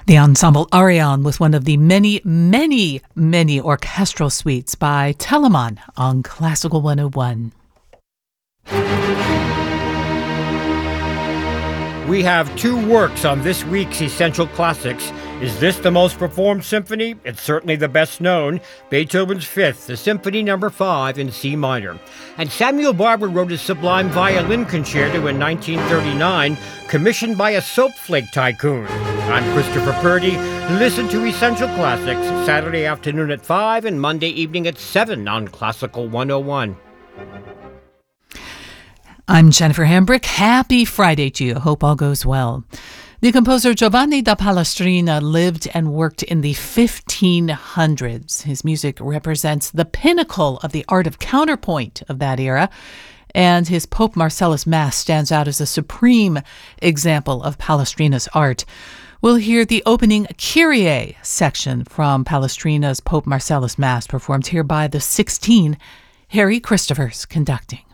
The ensemble Arion with one of the many, many, many orchestral suites by Telemann on Classical 101. We have two works on this week's Essential Classics. Is this the most performed symphony? It's certainly the best known, Beethoven's Fifth, the Symphony No. 5 in C minor. And Samuel Barber wrote his sublime violin concerto in 1939, commissioned by a soap flake tycoon. I'm Christopher Purdy. Listen to Essential Classics Saturday afternoon at 5 and Monday evening at 7 on Classical 101. I'm Jennifer Hambrick. Happy Friday to you. Hope all goes well. The composer Giovanni da Palestrina lived and worked in the 1500s. His music represents the pinnacle of the art of counterpoint of that era, and his Pope Marcellus Mass stands out as a supreme example of Palestrina's art. We'll hear the opening Kyrie section from Palestrina's Pope Marcellus Mass, performed here by the 16 Harry Christophers conducting.